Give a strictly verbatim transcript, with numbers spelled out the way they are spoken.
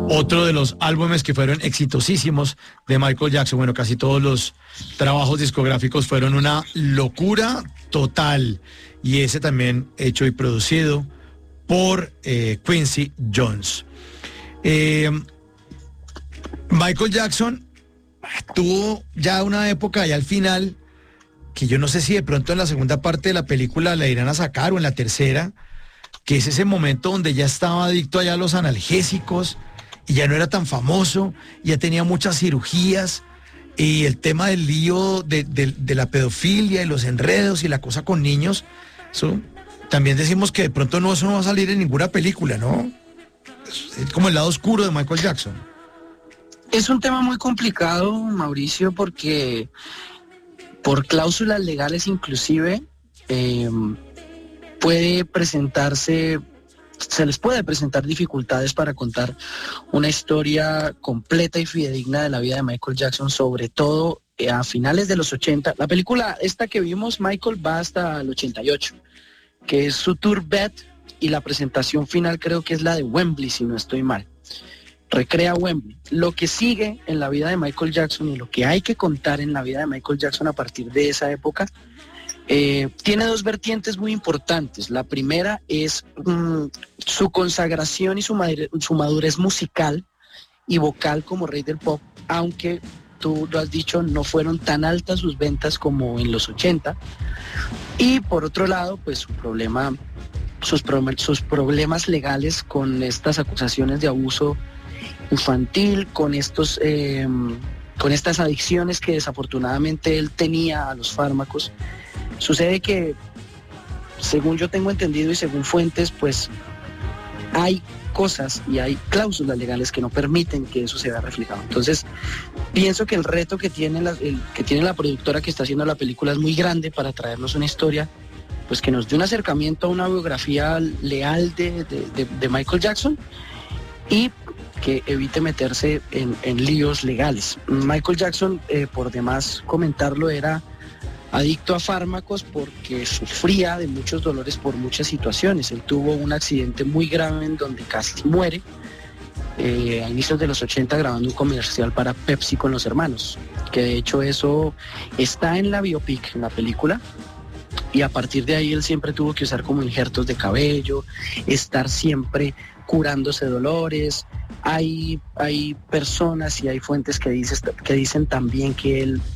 Otro de los álbumes que fueron exitosísimos de Michael Jackson, bueno, casi todos los trabajos discográficos fueron una locura total. Y ese también hecho y producido por eh, Quincy Jones. Eh, Michael Jackson tuvo ya una época ya al final, que yo no sé si de pronto en la segunda parte de la película la irán a sacar o en la tercera, que es ese momento donde ya estaba adicto allá a los analgésicos y ya no era tan famoso, ya tenía muchas cirugías y el tema del lío de, de, de la pedofilia y los enredos y la cosa con niños, eso también decimos que de pronto no, eso no va a salir en ninguna película, ¿no? Es como el lado oscuro de Michael Jackson. Es un tema muy complicado, Mauricio, porque por cláusulas legales inclusive eh, puede presentarse, se les puede presentar dificultades para contar una historia completa y fidedigna de la vida de Michael Jackson, sobre todo eh, a finales de los ochenta. La película esta que vimos, Michael, va hasta el ochenta y ocho, que es su tour Beth, y la presentación final creo que es la de Wembley, si no estoy mal. Recrea Wembley. Lo que sigue en la vida de Michael Jackson y lo que hay que contar en la vida de Michael Jackson a partir de esa época eh, tiene dos vertientes muy importantes. La primera es mm, su consagración y su, madurez, su madurez musical y vocal como rey del pop, aunque tú lo has dicho, no fueron tan altas sus ventas como en los ochenta. Y por otro lado, pues su problema, sus, pro, sus problemas legales con estas acusaciones de abuso infantil, con estos eh, con estas adicciones que desafortunadamente él tenía a los fármacos. Sucede que, según yo tengo entendido y según fuentes, pues hay cosas y hay cláusulas legales que no permiten que eso se vea reflejado. Entonces, pienso que el reto que tiene la, el, que tiene la productora que está haciendo la película es muy grande para traernos una historia, pues que nos dé un acercamiento a una biografía leal de, de, de, de Michael Jackson y que evite meterse en, en líos legales. Michael Jackson, eh, por demás comentarlo, era adicto a fármacos porque sufría de muchos dolores por muchas situaciones. Él tuvo un accidente muy grave en donde casi muere eh, a inicios de los ochenta grabando un comercial para Pepsi con los hermanos, que de hecho eso está en la biopic, en la película. Y a partir de ahí él siempre tuvo que usar como injertos de cabello, estar siempre curándose dolores. Hay, hay personas y hay fuentes que, dices, que dicen también que él